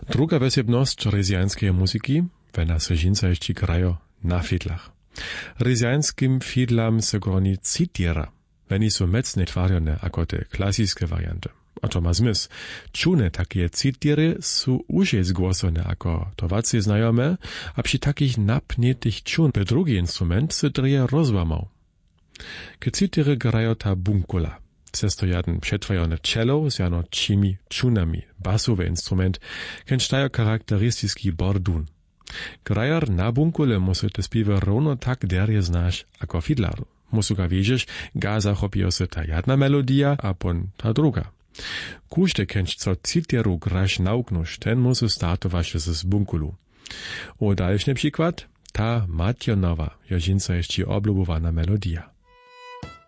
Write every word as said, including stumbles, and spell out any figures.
Druga wesebnosć rezjańskiej muzyki, wena se žinca ještě grajo na fidlach. Rezjańskim fidlam se groni citira, veni su mecne tvarjone ako te klasiske variante. A to ma zmys. Čune takie citiry su uže zgłosone ako towacy znajome, a przy takich napnetych čun pe drugi instrument se dreje rozłamał. Ke citiry grajo ta bunkula. Cesto jaden przetwajone cello z jano čimi čunami, basowy instrument, ken stajo charakterystyczny bordun. Grajar na bunkule musu te spiwe rovno tak derje znaš ako fidlaru. Musu ga wiedzieć, ga zachopio se ta jedna melodia, a pon ta druga. Kušte kenč co citiru graš nauknuš, ten musu startować z bunkulu. O dalszny przykład, ta Matjonowa, jožinca jeszcze oblubowana melodia.